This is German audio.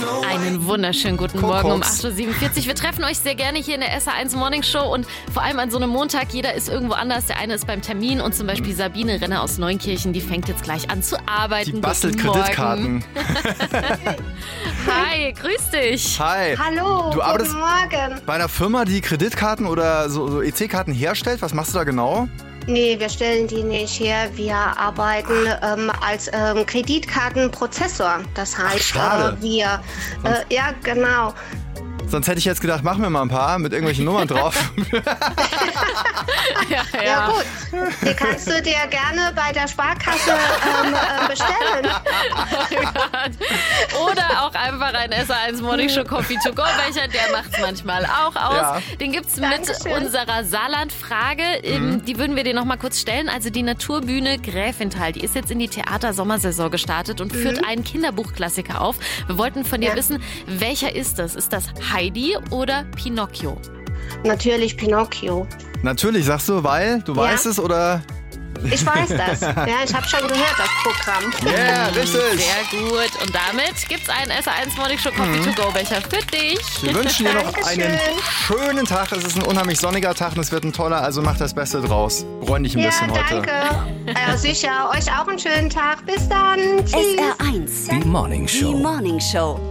Einen wunderschönen guten Morgen um 8.47 Uhr. Wir treffen euch sehr gerne hier in der SA1 Morning Show und vor allem an so einem Montag. Jeder ist irgendwo anders. Der eine ist beim Termin und zum Beispiel Sabine Renner aus Neunkirchen, die fängt jetzt gleich an zu arbeiten. Die bastelt Kreditkarten. Hi, grüß dich. Hi. Hallo, Du arbeitest guten Morgen. bei einer Firma, die Kreditkarten oder so EC-Karten herstellt. Was machst du da genau? Nee, wir stellen die nicht her. Wir arbeiten als Kreditkartenprozessor. Das heißt, schade. ja, genau. Sonst hätte ich jetzt gedacht, machen wir mal ein paar mit irgendwelchen Nummern drauf. Ja gut, die kannst du dir gerne bei der Sparkasse bestellen. Oder auch einfach ein SA1 Morning Show Coffee to go Becher, der macht's manchmal auch aus. Ja. Den gibt's Dankeschön. mit unserer Saarland-Frage. Die würden wir dir noch mal kurz stellen. Also die Naturbühne Gräfenthal, die ist jetzt in die Theater-Sommersaison gestartet und führt einen Kinderbuchklassiker auf. Wir wollten von dir wissen, welcher ist das? Ist das Heidi oder Pinocchio? Natürlich Pinocchio. Natürlich, sagst du, weil du weißt es oder? Ich weiß das. Ja, ich habe schon gehört, das Programm. Ja, richtig. Sehr gut. Und damit gibt's einen SA1 Morning Show Coffee to go Becher für dich. Wir wünschen dir noch Dankeschön. einen schönen Tag. Es ist ein unheimlich sonniger Tag und es wird ein toller, also mach das Beste draus. Bräun dich ein bisschen heute. Danke. Sicher, euch auch einen schönen Tag. Bis dann. Tschüss. SR1. Die Morning Show. Die Morning Show.